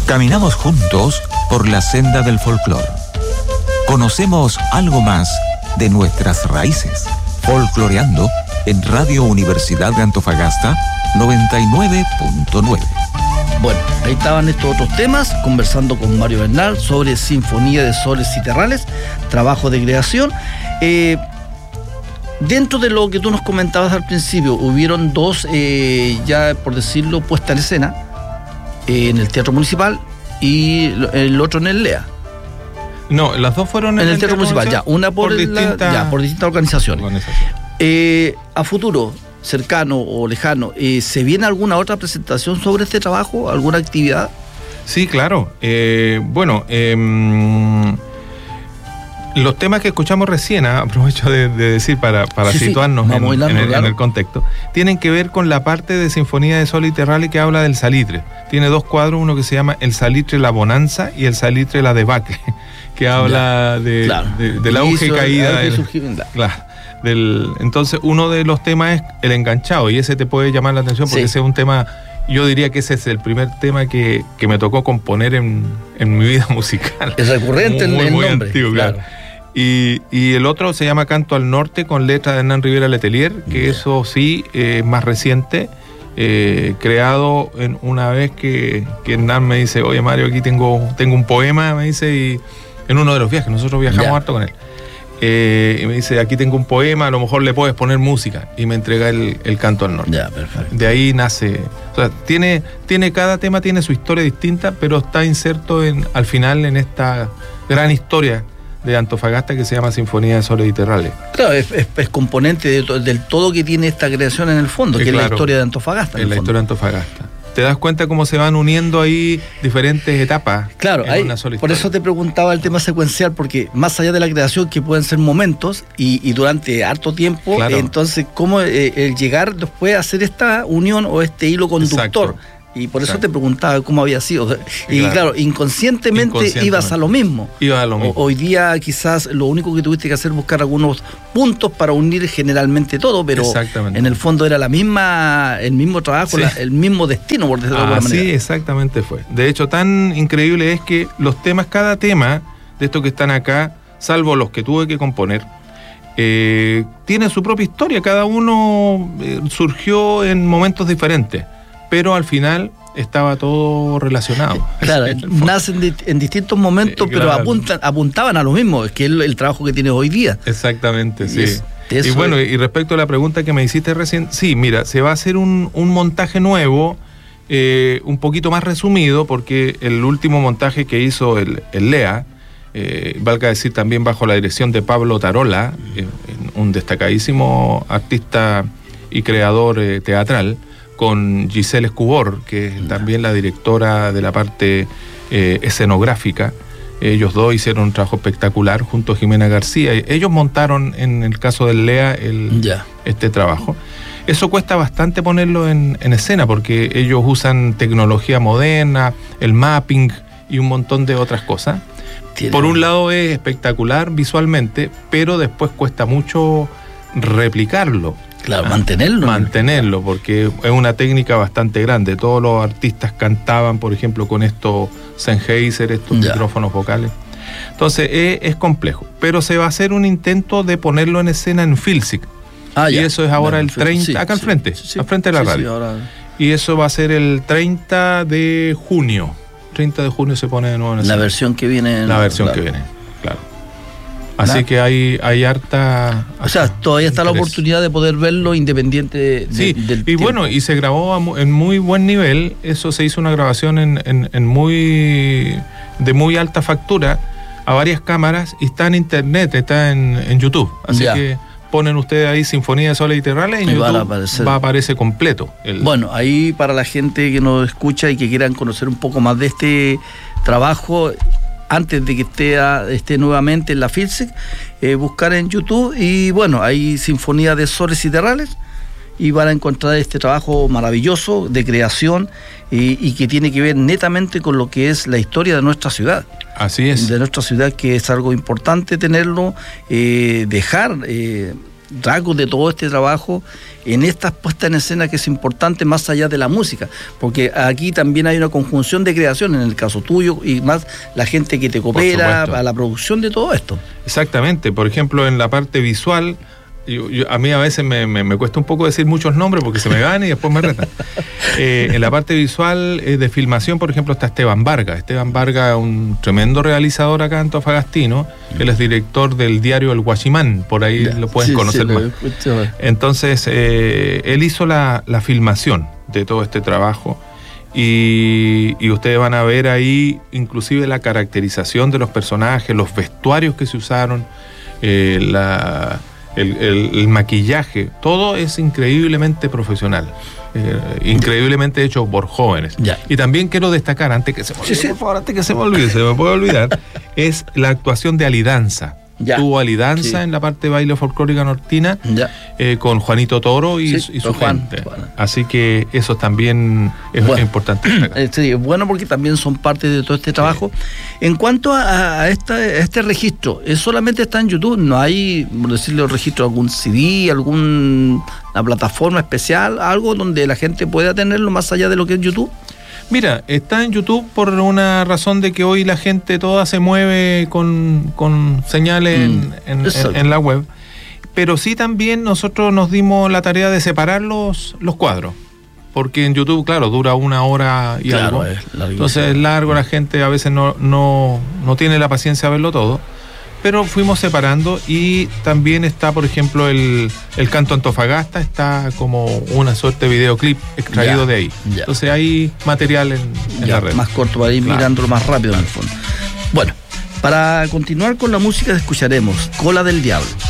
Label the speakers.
Speaker 1: Caminamos juntos por la senda del folclore. Conocemos algo más de nuestras raíces. Folcloreando en Radio Universidad de Antofagasta 99.9.
Speaker 2: Bueno, ahí estaban estos otros temas, conversando con Mario Bernal sobre Sinfonía de Soles y Terrales, trabajo de creación. Dentro de lo que tú nos comentabas al principio, hubieron dos, ya por decirlo, puesta en escena, en el Teatro Municipal y el otro en el LEA.
Speaker 3: No, las dos fueron
Speaker 2: en el Teatro Municipal, ya, una por distintas organizaciones. A futuro, cercano o lejano, ¿se viene alguna otra presentación sobre este trabajo, alguna actividad?
Speaker 3: Sí, claro. Los temas que escuchamos recién, aprovecho de decir para situarnos en el contexto, tienen que ver con la parte de Sinfonía de Soles y Terrales que habla del salitre. Tiene dos cuadros, uno que se llama El Salitre La Bonanza y El Salitre La Debacle, que habla del auge y caída. Entonces, uno de los temas es el enganchado, y ese te puede llamar la atención porque ese es un tema. Yo diría que ese es el primer tema que me tocó componer en mi vida musical.
Speaker 2: Es recurrente el nombre.
Speaker 3: Antiguo, claro. Y el otro se llama Canto al Norte, con letra de Hernán Rivera Letelier, que eso sí es más reciente, creado una vez que Hernán me dice: oye, Mario, aquí tengo un poema, me dice, y en uno de los viajes, nosotros viajamos harto con él. Y me dice: aquí tengo un poema, a lo mejor le puedes poner música, y me entrega el Canto al Norte.
Speaker 2: Ya, perfecto.
Speaker 3: De ahí nace, o sea, cada tema tiene su historia distinta, pero está inserto al final en esta gran historia de Antofagasta que se llama Sinfonía de Soles y Terrales.
Speaker 2: Claro, es componente del todo que tiene esta creación en el fondo, que es la historia de Antofagasta.
Speaker 3: Es la historia de Antofagasta. Te das cuenta cómo se van uniendo ahí diferentes etapas.
Speaker 2: Claro, por eso te preguntaba el tema secuencial, porque más allá de la creación, que pueden ser momentos y durante harto tiempo, entonces cómo el llegar después a hacer esta unión o este hilo conductor. Exacto. Y por eso te preguntaba cómo había sido. Y claro, inconscientemente ibas a lo mismo.
Speaker 3: Ibas a lo mismo.
Speaker 2: Hoy día quizás lo único que tuviste que hacer es buscar algunos puntos para unir generalmente todo, pero en el fondo era el mismo trabajo, el mismo destino, por decirlo de alguna manera.
Speaker 3: Sí, exactamente fue. De hecho, tan increíble es que cada tema de estos que están acá, salvo los que tuve que componer, tiene su propia historia. Cada uno surgió en momentos diferentes, pero al final estaba todo relacionado.
Speaker 2: Claro, nacen en distintos momentos, pero apuntaban a lo mismo, que es el trabajo que tienes hoy día.
Speaker 3: Exactamente, sí. Y bueno, y respecto a la pregunta que me hiciste recién, sí, mira, se va a hacer un montaje nuevo, un poquito más resumido, porque el último montaje que hizo el LEA, valga decir también bajo la dirección de Pablo Tarola, un destacadísimo artista y creador teatral, con Giselle Escubor, que es también la directora de la parte escenográfica. Ellos dos hicieron un trabajo espectacular junto a Jimena García. Ellos montaron, en el caso del LEA, este trabajo. Eso cuesta bastante ponerlo en escena, porque ellos usan tecnología moderna, el mapping y un montón de otras cosas. Por un lado es espectacular visualmente, pero después cuesta mucho replicarlo.
Speaker 2: Claro,
Speaker 3: mantenerlo, porque es una técnica bastante grande. Todos los artistas cantaban, por ejemplo, con estos Sennheiser, estos micrófonos vocales. Entonces es complejo, pero se va a hacer un intento de ponerlo en escena en Filsic. Y eso es ahora el 30, acá al frente, al frente de la radio. Y eso va a ser el 30 de junio. 30 de junio se pone de nuevo en escena.
Speaker 2: La versión que viene.
Speaker 3: Claro. Así que hay harta...
Speaker 2: O sea, todavía está la oportunidad de poder verlo independiente del tiempo.
Speaker 3: Bueno, y se grabó en muy buen nivel. Eso se hizo una grabación de muy alta factura a varias cámaras, y está en internet, está en YouTube. Así que ponen ustedes ahí Sinfonía de Soles y Terrales y en YouTube va a aparecer completo.
Speaker 2: Bueno, ahí para la gente que nos escucha y que quieran conocer un poco más de este trabajo, antes de que esté nuevamente en la Filsic, buscar en YouTube, y bueno, hay Sinfonía de Soles y Terrales, y van a encontrar este trabajo maravilloso de creación y que tiene que ver netamente con lo que es la historia de nuestra ciudad.
Speaker 3: Así es.
Speaker 2: De nuestra ciudad, que es algo importante tenerlo, dejar rasgos de todo este trabajo en estas puestas en escena que es importante más allá de la música, porque aquí también hay una conjunción de creación en el caso tuyo y más la gente que te coopera a la producción de todo esto.
Speaker 3: Exactamente, por ejemplo en la parte visual, a mí a veces me cuesta un poco decir muchos nombres porque se me van y después me retan. En la parte visual de filmación, por ejemplo, está Esteban Vargas. Esteban Vargas es un tremendo realizador acá antofagastino. Él es director del diario El Guachimán, por ahí lo pueden conocer más. Entonces, él hizo la filmación de todo este trabajo y ustedes van a ver ahí inclusive la caracterización de los personajes, los vestuarios que se usaron, el maquillaje, todo es increíblemente profesional, increíblemente hecho por jóvenes. Y también quiero destacar, antes que se me olvide, por favor, antes que se me olvide, se me puede olvidar, es la actuación de Alidanza. Tuvo Alidanza en la parte de baile folclórica nortina con Juanito Toro y su gente. Así que eso también es importante destacar.
Speaker 2: Sí, es bueno porque también son parte de todo este trabajo. En cuanto a este registro, solamente está en YouTube, no hay, por decirlo, registro de algún CD, alguna plataforma especial, algo donde la gente pueda tenerlo más allá de lo que es YouTube.
Speaker 3: Mira, está en YouTube por una razón de que hoy la gente toda se mueve con señales en la web, pero sí también nosotros nos dimos la tarea de separar los cuadros, porque en YouTube, claro, dura 1 hora y algo, entonces es largo, la gente a veces no tiene la paciencia de verlo todo, pero fuimos separando y también está, por ejemplo, el canto Antofagasta, está como una suerte de videoclip extraído de ahí. Entonces hay material en la red.
Speaker 2: Más corto para ir mirándolo más rápido en el fondo. Bueno, para continuar con la música escucharemos Cola del Diablo.